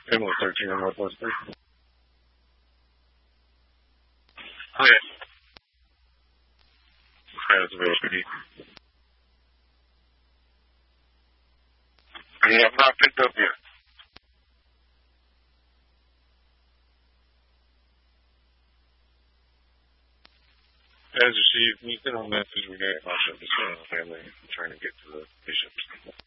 Emily 13 on Northwest 3. Hi. Hi, that's available. I have not picked up yet. As received, you sent a message regarding my family trying to get to the bishop.